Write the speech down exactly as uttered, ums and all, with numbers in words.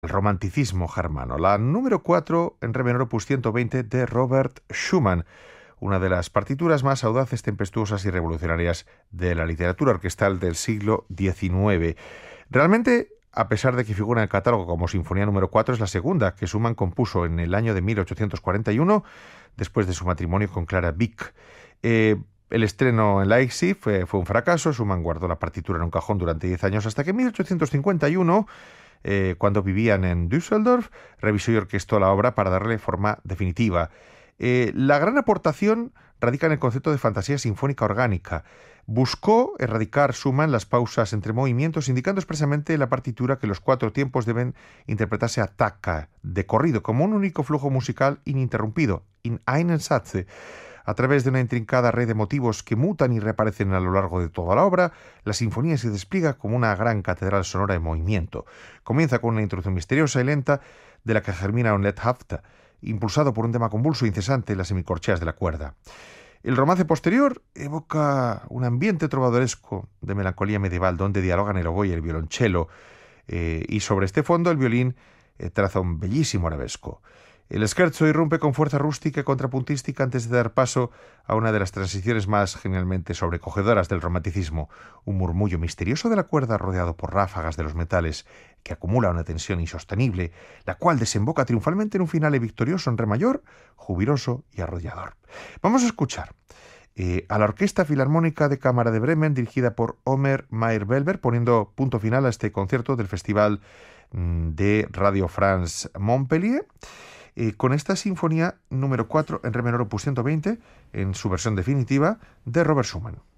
El romanticismo germano. La número cuatro en re menor opus ciento veinte de Robert Schumann, una de las partituras más audaces, tempestuosas y revolucionarias de la literatura orquestal del siglo diecinueve. Realmente, a pesar de que figura en el catálogo como Sinfonía número cuatro, es la segunda que Schumann compuso en el año de mil ochocientos cuarenta y uno, después de su matrimonio con Clara Wieck. Eh, el estreno en Leipzig fue, fue un fracaso. Schumann guardó la partitura en un cajón durante diez años hasta que en mil ochocientos cincuenta y uno, eh, cuando vivían en Düsseldorf, revisó y orquestó la obra para darle forma definitiva. Eh, la gran aportación radica en el concepto de fantasía sinfónica orgánica. Buscó erradicar Schumann las pausas entre movimientos, indicando expresamente en la partitura que los cuatro tiempos deben interpretarse a tacca, de corrido, como un único flujo musical ininterrumpido, in einen Satz. A través de una intrincada red de motivos que mutan y reaparecen a lo largo de toda la obra, la sinfonía se despliega como una gran catedral sonora en movimiento. Comienza con una introducción misteriosa y lenta, de la que germina un Lethaft, impulsado por un tema convulso e incesante en las semicorcheas de la cuerda. El romance posterior evoca un ambiente trovadoresco de melancolía medieval, donde dialogan el oboe y el violonchelo, eh, y sobre este fondo el violín eh, traza un bellísimo arabesco. El scherzo irrumpe con fuerza rústica y contrapuntística antes de dar paso a una de las transiciones más genialmente sobrecogedoras del romanticismo, un murmullo misterioso de la cuerda rodeado por ráfagas de los metales que acumula una tensión insostenible, la cual desemboca triunfalmente en un finale victorioso en re mayor, jubiloso y arrollador. Vamos a escuchar eh, a la Orquesta Filarmónica de Cámara de Bremen, dirigida por Omer Mayer-Belber, poniendo punto final a este concierto del Festival mm, de Radio France Montpellier, Eh, con esta sinfonía número cuatro en re menor opus ciento veinte, en su versión definitiva, de Robert Schumann.